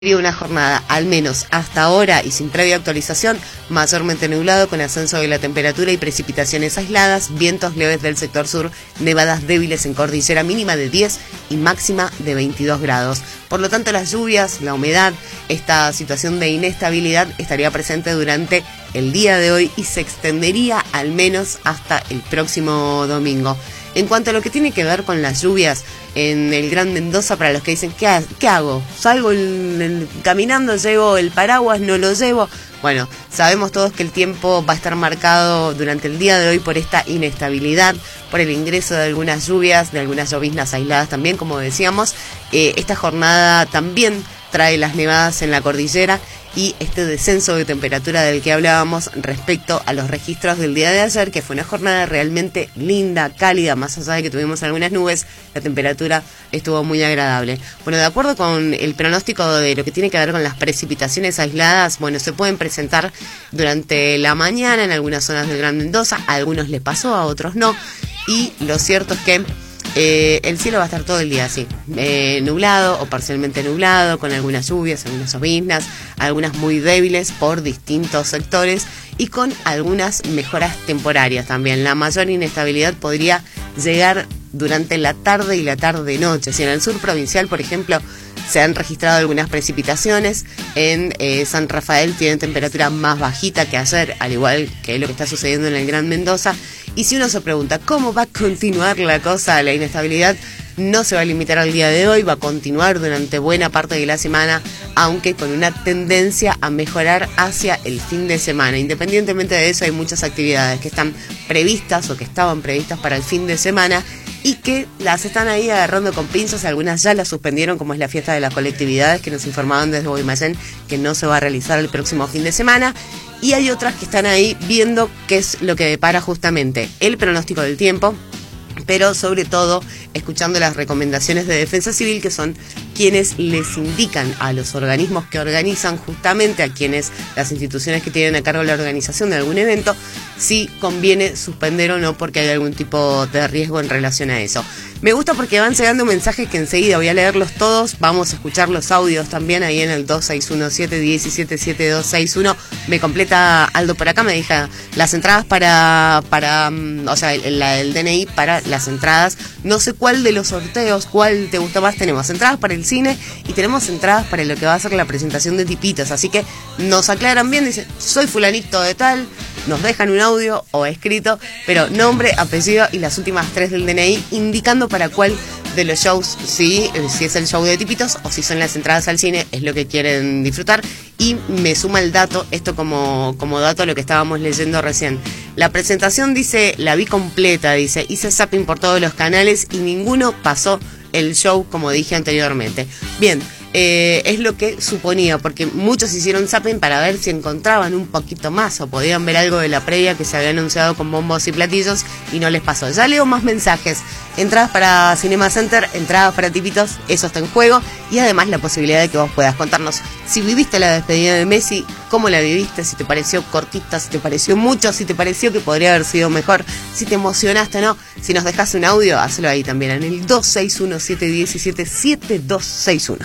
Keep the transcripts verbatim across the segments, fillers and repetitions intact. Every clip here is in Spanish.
Una jornada, al menos hasta ahora y sin previa actualización, mayormente nublado con ascenso de la temperatura y precipitaciones aisladas, vientos leves del sector sur, nevadas débiles en cordillera, mínima de diez y máxima de veintidós grados. Por lo tanto, las lluvias, la humedad, esta situación de inestabilidad estaría presente durante el día de hoy y se extendería al menos hasta el próximo domingo. En cuanto a lo que tiene que ver con las lluvias en el Gran Mendoza, para los que dicen, ¿qué, ha, qué hago? ¿Salgo el, el, caminando, llevo el paraguas, no lo llevo? Bueno, sabemos todos que el tiempo va a estar marcado durante el día de hoy por esta inestabilidad, por el ingreso de algunas lluvias, de algunas lloviznas aisladas también, como decíamos. Eh, esta jornada también trae las nevadas en la cordillera y este descenso de temperatura del que hablábamos respecto a los registros del día de ayer, que fue una jornada realmente linda, cálida, más allá de que tuvimos algunas nubes, la temperatura estuvo muy agradable. Bueno, de acuerdo con el pronóstico de lo que tiene que ver con las precipitaciones aisladas, bueno, se pueden presentar durante la mañana en algunas zonas del Gran Mendoza, a algunos les pasó, a otros no, y lo cierto es que Eh, el cielo va a estar todo el día así, eh, nublado o parcialmente nublado, con algunas lluvias, algunas lloviznas, algunas muy débiles por distintos sectores y con algunas mejoras temporarias también. La mayor inestabilidad podría llegar durante la tarde y la tarde-noche. Si en el sur provincial, por ejemplo, se han registrado algunas precipitaciones, en eh, San Rafael tienen temperatura más bajita que ayer, al igual que lo que está sucediendo en el Gran Mendoza. Y si uno se pregunta cómo va a continuar la cosa, la inestabilidad no se va a limitar al día de hoy, va a continuar durante buena parte de la semana, aunque con una tendencia a mejorar hacia el fin de semana. Independientemente de eso, hay muchas actividades que están previstas o que estaban previstas para el fin de semana y que las están ahí agarrando con pinzas. Algunas ya las suspendieron, como es la fiesta de las colectividades, que nos informaban desde Guaymallén que no se va a realizar el próximo fin de semana. Y hay otras que están ahí viendo qué es lo que depara justamente el pronóstico del tiempo, pero sobre todo escuchando las recomendaciones de Defensa Civil, que son quienes les indican a los organismos que organizan, justamente a quienes, las instituciones que tienen a cargo la organización de algún evento, si conviene suspender o no, porque hay algún tipo de riesgo en relación a eso. Me gusta porque van llegando mensajes que enseguida voy a leerlos todos. Vamos a escuchar los audios también ahí en el dos seis uno siete uno siete siete dos seis uno. Me completa Aldo por acá, me deja las entradas para, para o sea, el, el, el D N I para las entradas. No sé cuál de los sorteos, cuál te gusta más. Tenemos entradas para el cine y tenemos entradas para lo que va a ser la presentación de Tipitos. Así que nos aclaran bien, dicen, soy fulanito de tal, nos dejan un audio o escrito, pero nombre, apellido y las últimas tres del D N I, indicando para cuál de los shows, sí, si es el show de Tipitos o si son las entradas al cine, es lo que quieren disfrutar. Y me suma el dato, esto como, como dato a lo que estábamos leyendo recién. La presentación, dice, la vi completa, dice, hice zapping por todos los canales y ninguno pasó el show, como dije anteriormente. Bien, eh, es lo que suponía, porque muchos hicieron zapping para ver si encontraban un poquito más o podían ver algo de la previa que se había anunciado con bombos y platillos y no les pasó. Ya leo más mensajes. Entradas para Cinema Center, entradas para Tipitos, eso está en juego, y además la posibilidad de que vos puedas contarnos si viviste la despedida de Messi, cómo la viviste, si te pareció cortita, si te pareció mucho, si te pareció que podría haber sido mejor, si te emocionaste o no. Si nos dejas un audio, hazlo ahí también en el dos seis uno siete uno siete siete dos seis uno.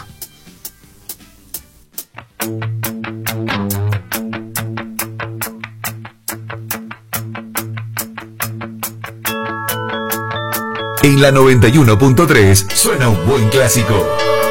En la noventa y uno punto tres suena un buen clásico.